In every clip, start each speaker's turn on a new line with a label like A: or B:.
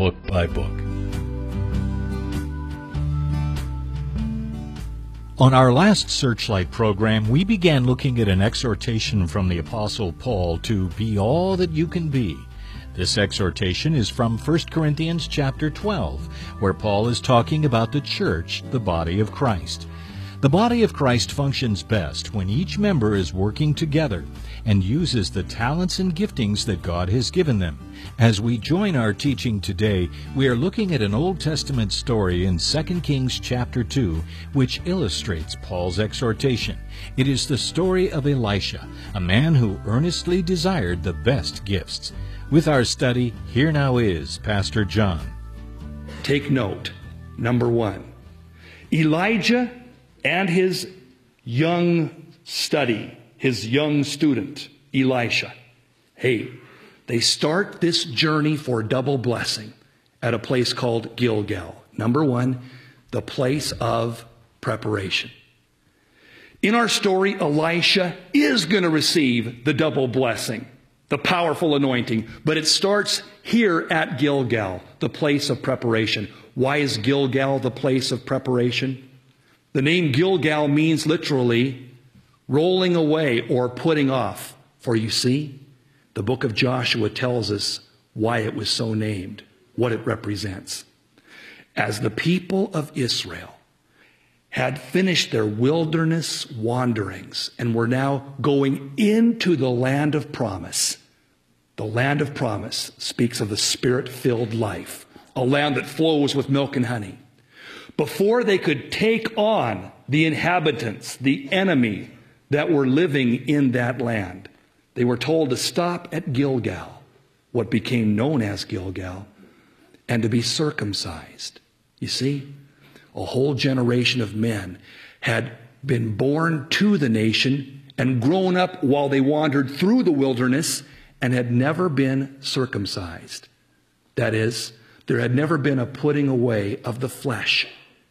A: book by book. On our last Searchlight program, we began looking at an exhortation from the Apostle Paul to be all that you can be. This exhortation is from 1 Corinthians chapter 12, where Paul is talking about the church, the body of Christ. The body of Christ functions best when each member is working together and uses the talents and giftings that God has given them. As we join our teaching today, we are looking at an Old Testament story in 2 Kings chapter 2, which illustrates Paul's exhortation. It is the story of Elisha, a man who earnestly desired the best gifts. With our study, here now is Pastor John.
B: Take note, number 1, Elijah and his young study, his young student, Elisha. Hey, they start this journey for double blessing at a place called Gilgal. Number 1, the place of preparation. In our story, Elisha is going to receive the double blessing, the powerful anointing, but it starts here at Gilgal, the place of preparation. Why is Gilgal the place of preparation? The name Gilgal means literally rolling away or putting off. For you see, the book of Joshua tells us why it was so named, what it represents. As the people of Israel had finished their wilderness wanderings and were now going into the land of promise. The land of promise speaks of the Spirit-filled life, a land that flows with milk and honey. Before they could take on the inhabitants, the enemy that were living in that land, they were told to stop at Gilgal, what became known as Gilgal, and to be circumcised. You see, a whole generation of men had been born to the nation and grown up while they wandered through the wilderness and had never been circumcised. That is, there had never been a putting away of the flesh.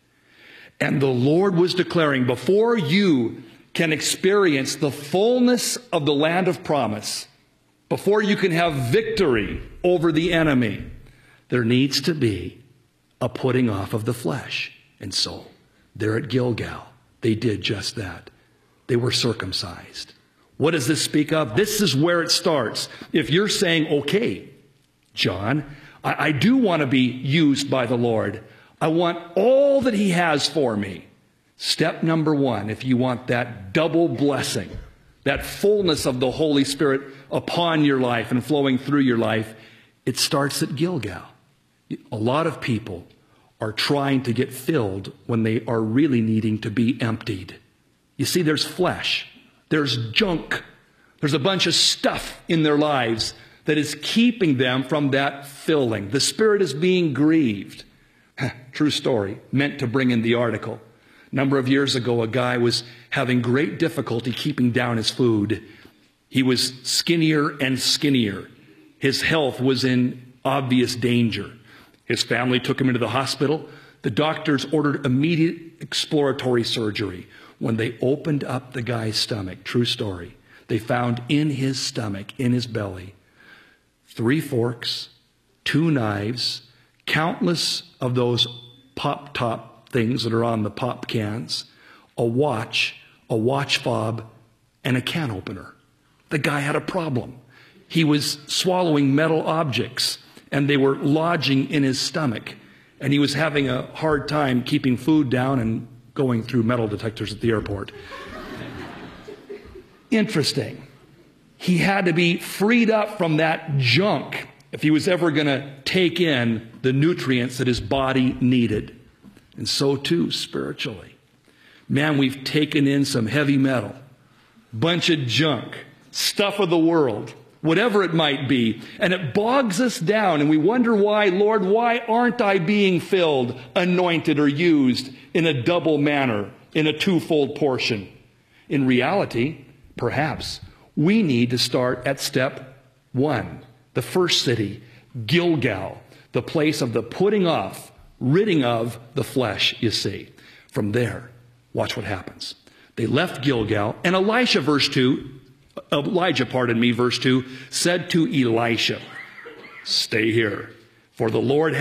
B: And the Lord was declaring, before you can experience the fullness of the land of promise, before you can have victory over the enemy, there needs to be a putting off of the flesh. And so, there at Gilgal, they did just that. They were circumcised. What does this speak of? This is where it starts. If you're saying, okay, John, I do want to be used by the Lord. I want all that He has for me. Step number 1, if you want that double blessing, that fullness of the Holy Spirit upon your life and flowing through your life, it starts at Gilgal. A lot of people are trying to get filled when they are really needing to be emptied. You see, there's flesh, there's junk, there's a bunch of stuff in their lives that is keeping them from that filling. The Spirit is being grieved. True story, meant to bring in the article. A number of years ago, a guy was having great difficulty keeping down his food. He was skinnier and skinnier. His health was in obvious danger. His family took him into the hospital. The doctors ordered immediate exploratory surgery. When they opened up the guy's stomach, true story, they found in his stomach, in his belly, 3 forks, 2 knives, countless of those pop-top things that are on the pop cans, a watch fob, and a can opener. The guy had a problem. He was swallowing metal objects, and they were lodging in his stomach, and he was having a hard time keeping food down and going through metal detectors at the airport. Interesting. He had to be freed up from that junk if he was ever going to take in the nutrients that his body needed. And so too spiritually. Man, we've taken in some heavy metal, bunch of junk, stuff of the world, whatever it might be, and it bogs us down, and we wonder why, Lord, why aren't I being filled, anointed, or used in a double manner, in a twofold portion? In reality, perhaps, we need to start at step 1, the first city, Gilgal, the place of the putting off, ridding of the flesh, you see. From there, watch what happens. They left Gilgal, and Elijah, verse 2, said to Elisha, stay here, for the Lord